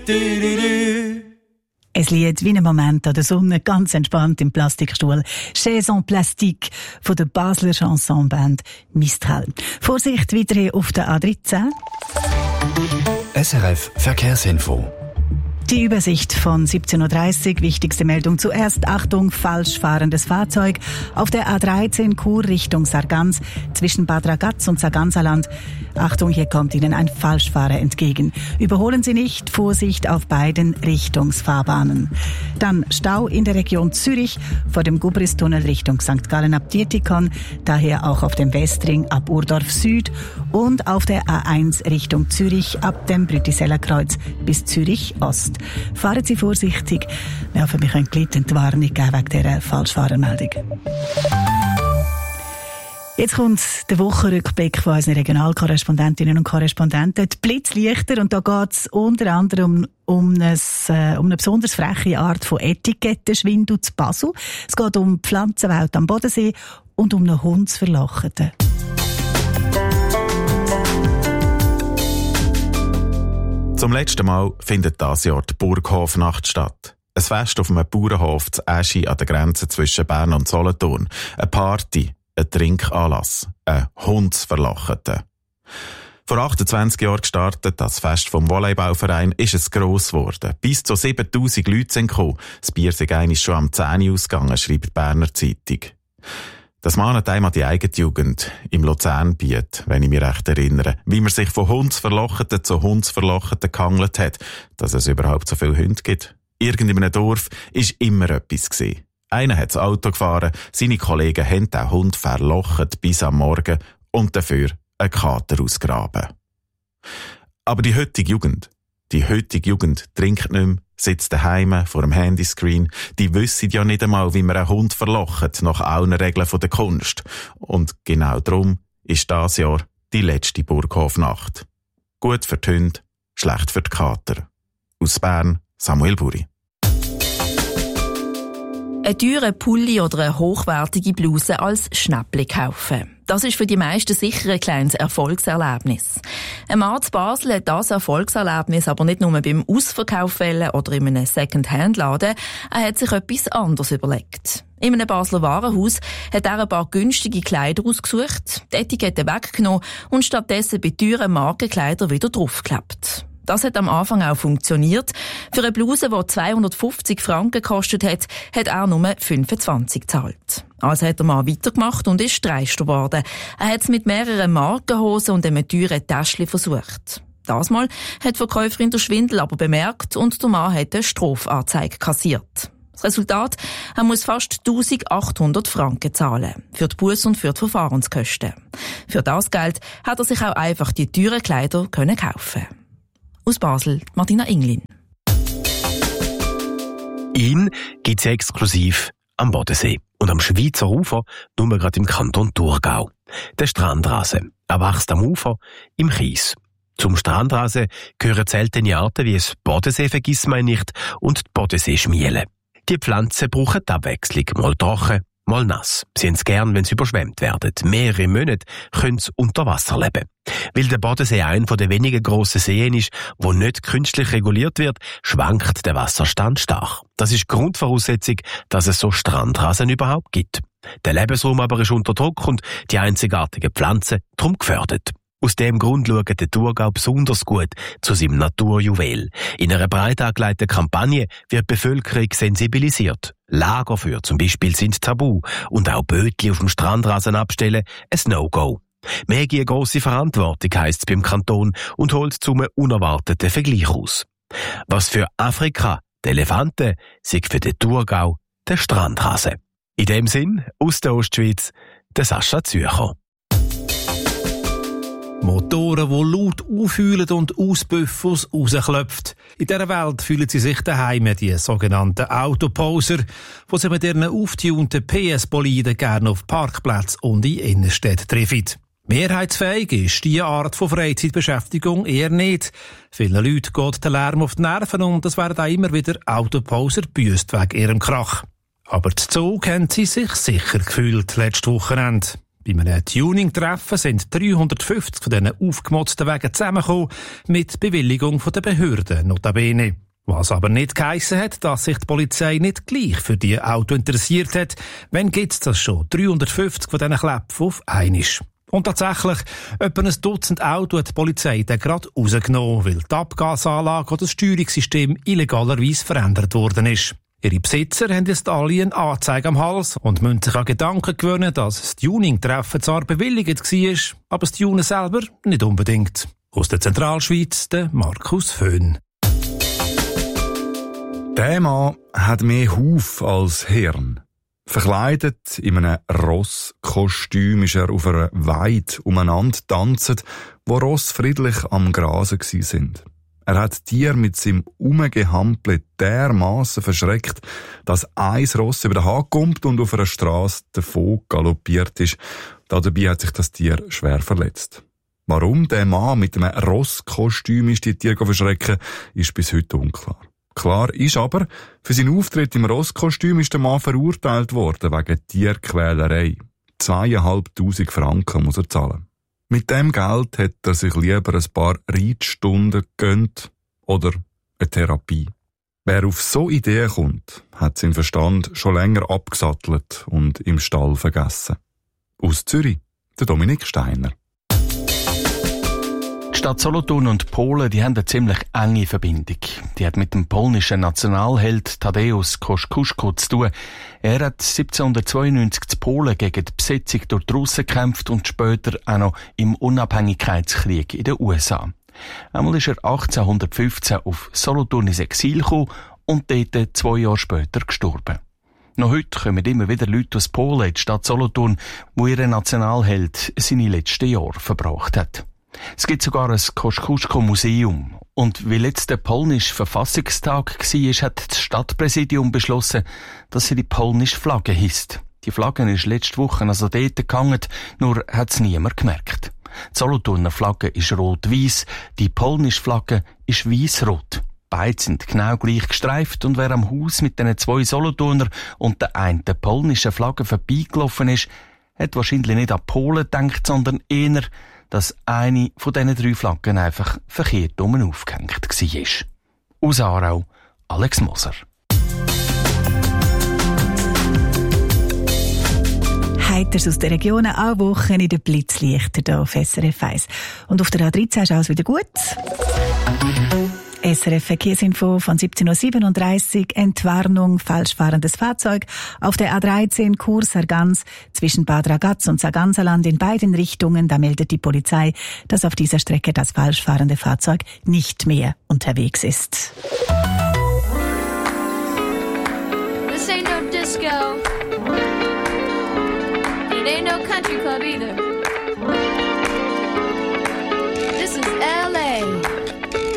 Ein Lied wie ein Moment an der Sonne, ganz entspannt im Plastikstuhl. Chez en Plastique von der Basler Chansonband Mistral. Vorsicht, weiterhin auf der A13. SRF Verkehrsinfo. Die Übersicht von 17.30 Uhr. Wichtigste Meldung zuerst. Achtung, falsch fahrendes Fahrzeug. Auf der A13 Chur Richtung Sargans zwischen Bad Ragaz und Sarganserland. Achtung, hier kommt Ihnen ein Falschfahrer entgegen. Überholen Sie nicht. Vorsicht auf beiden Richtungsfahrbahnen. Dann Stau in der Region Zürich vor dem Gubristunnel Richtung St. Gallen ab Dietikon. Daher auch auf dem Westring ab Urdorf Süd und auf der A1 Richtung Zürich ab dem Brütiseller Kreuz bis Zürich Ost. Fahren Sie vorsichtig. Wir hoffen, wir können gleich die Warnung geben wegen dieser Falschfahrermeldung. Jetzt kommt der Wochenrückblick von unseren Regionalkorrespondentinnen und Korrespondenten. Die Blitzlichter, und da geht es unter anderem um eine besonders freche Art von Etikettenschwindel zu Basel. Es geht um die Pflanzenwelt am Bodensee und um einen Hundsverlocheten. Zum letzten Mal findet dieses Jahr die Burghofnacht statt. Ein Fest auf einem Bauernhof zu Eschi an der Grenze zwischen Bern und Solothurn. Eine Party, ein Trinkanlass, ein Hundsverlocheten. Vor 28 Jahren gestartet, das Fest vom Volleyballverein, ist es gross geworden. Bis zu 7000 Leute sind gekommen. Das Bier sei eigentlich schon am 10 Uhr ausgegangen, schreibt die Berner Zeitung. Das mahnt einem an die eigene Jugend im Luzernbiet, wenn ich mich recht erinnere, wie man sich von Hundsverlocheten zu Hundsverlocheten gehangelt hat, dass es überhaupt so viele Hunde gibt. Irgend in einem Dorf ist immer etwas gewesen. Einer hat das Auto gefahren, seine Kollegen haben den Hund verlocht bis am Morgen und dafür einen Kater ausgraben. Aber die heutige Jugend trinkt nicht mehr, sitzt daheim vor dem Handyscreen. Die wissen ja nicht einmal, wie man einen Hund verlocht, nach allen Regeln der Kunst. Und genau darum ist dieses Jahr die letzte Burghofnacht. Gut für die Hunde, schlecht für die Kater. Aus Bern, Samuel Buri. Einen teuren Pulli oder eine hochwertige Bluse als Schnäppli kaufen. Das ist für die meisten sicher ein kleines Erfolgserlebnis. Ein Mann zu Basel hat das Erfolgserlebnis aber nicht nur beim Ausverkauf oder in einem Second-Hand-Laden, er hat sich etwas anderes überlegt. In einem Basler Warenhaus hat er ein paar günstige Kleider ausgesucht, die Etikette weggenommen und stattdessen bei teuren Markenkleider wieder draufgeklebt. Das hat am Anfang auch funktioniert. Für eine Bluse, die 250 Franken gekostet hat er nur 25 gezahlt. Also hat der Mann weitergemacht und ist dreister geworden. Er hat es mit mehreren Markenhosen und einem teuren Täschchen versucht. Das Mal hat die Verkäuferin den Schwindel aber bemerkt und der Mann hat eine Strafanzeige kassiert. Das Resultat, er muss fast 1800 Franken zahlen. Für die Busse und für die Verfahrenskosten. Für das Geld hat er sich auch einfach die teuren Kleider kaufen. Aus Basel, Martina Inglin. Ihn gibt es exklusiv am Bodensee und am Schweizer Ufer, nur gerade im Kanton Thurgau. Der Strandrasen. Er wächst am Ufer im Kies. Zum Strandrasen gehören seltene Arten wie das Bodensee-Vergissmeinnicht und die Bodensee-Schmiele. Die Pflanzen brauchen die Abwechslung, mal trocken, mal nass. Sie haben es gern, wenn sie überschwemmt werden. Mehrere Monate können sie unter Wasser leben. Weil der Bodensee einer der wenigen grossen Seen ist, wo nicht künstlich reguliert wird, schwankt der Wasserstand stark. Das ist Grundvoraussetzung, dass es so Strandrasen überhaupt gibt. Der Lebensraum aber ist unter Druck und die einzigartigen Pflanzen darum gefördert. Aus dem Grund schaut der Thurgau besonders gut zu seinem Naturjuwel. In einer breit angelegten Kampagne wird die Bevölkerung sensibilisiert. Lager für zum Beispiel sind tabu und auch Bötli auf dem Strandrasen abstellen ein No-Go. Mehr eine grosse Verantwortung heisst es beim Kanton und holt zum unerwarteten Vergleich aus. Was für Afrika der Elefanten, sei für den Thurgau der Strandrasen. In dem Sinn, aus der Ostschweiz, der Sascha Zürcher. Motoren, die laut aufheulen und Auspuffers rausklopfen. In dieser Welt fühlen sie sich daheim, die sogenannten Autoposer, die sich mit ihren auftunten PS-Boliden gerne auf Parkplätzen und in Innenstädten treffen. Mehrheitsfähig ist diese Art von Freizeitbeschäftigung eher nicht. Vielen Leuten geht der Lärm auf die Nerven und es werden auch immer wieder Autoposer gebüsst wegen ihrem Krach. Aber zu Zug haben sie sich sicher gefühlt letztes Wochenende. Bei einem Tuning-Treffen sind 350 von diesen aufgemotzten Wegen zusammengekommen, mit Bewilligung der Behörden, notabene. Was aber nicht geheissen hat, dass sich die Polizei nicht gleich für die Auto interessiert hat, wenn gibt's das schon 350 von diesen Kläpfen auf einmal. Und tatsächlich, etwa ein Dutzend Autos hat die Polizei dann gerade rausgenommen, weil die Abgasanlage oder das Steuerungssystem illegalerweise verändert worden ist. Ihre Besitzer haben jetzt alle eine Anzeige am Hals und müssen sich an Gedanken gewöhnen, dass das Tuning-Treffen zwar bewilligt war, aber das Tunen selber nicht unbedingt. Aus der Zentralschweiz, der Markus Föhn. Der Mann hat mehr Huf als Hirn. Verkleidet in einem Rosskostüm ist er auf einer Weide umeinander tanzt, wo Ross friedlich am Grasen sind. Er hat Tier mit seinem Umgehampel dermassen verschreckt, dass ein Ross über den Hag kommt und auf einer Strasse davon galoppiert ist. Dabei hat sich das Tier schwer verletzt. Warum der Mann mit einem Rosskostüm die Tiere verschrecken, ist bis heute unklar. Klar ist aber, für seinen Auftritt im Rosskostüm ist der Mann verurteilt worden wegen Tierquälerei. 2'500 Franken muss er zahlen. Mit dem Geld hätte er sich lieber ein paar Reitstunden gegönnt oder eine Therapie. Wer auf so Ideen kommt, hat seinen Verstand schon länger abgesattelt und im Stall vergessen. Aus Zürich, der Dominik Steiner. Die Stadt Solothurn und Polen, die haben eine ziemlich enge Verbindung. Die hat mit dem polnischen Nationalheld Tadeusz Kościuszko zu tun. Er hat 1792 in Polen gegen die Besetzung durch die Russen gekämpft und später auch noch im Unabhängigkeitskrieg in den USA. Einmal ist er 1815 auf Solothurn ins Exil gekommen und dort 2 Jahre später gestorben. Noch heute kommen immer wieder Leute aus Polen in die Stadt Solothurn, wo ihr Nationalheld seine letzten Jahre verbracht hat. Es gibt sogar ein Kościuszko-Museum. Und weil jetzt der polnische Verfassungstag war, hat das Stadtpräsidium beschlossen, dass sie die polnische Flagge hisst. Die Flagge ist letzte Woche also dort gehangen, nur hat es niemand gemerkt. Die Solothurner Flagge ist rot-weiss, die polnische Flagge ist weiss-rot. Beide sind genau gleich gestreift und wer am Haus mit den 2 Solothurner und der einen polnischen Flagge vorbeigelaufen ist, hat wahrscheinlich nicht an Polen gedacht, sondern eher, dass eine von diesen 3 Flaggen einfach verkehrt aufgehängt war. Aus Aarau, Alex Moser. Heiters aus der Region, auch Wochen in den Blitzlichter hier auf SRF 1. Und auf der A13 ist alles wieder gut. SRF Verkehrsinfo von 17.37 Uhr. Entwarnung, falsch fahrendes Fahrzeug auf der A13 Chur-Sargans zwischen Bad Ragaz und Sarganserland in beiden Richtungen. Da meldet die Polizei, dass auf dieser Strecke das falsch fahrende Fahrzeug nicht mehr unterwegs ist. This ain't no disco. It ain't no country club either.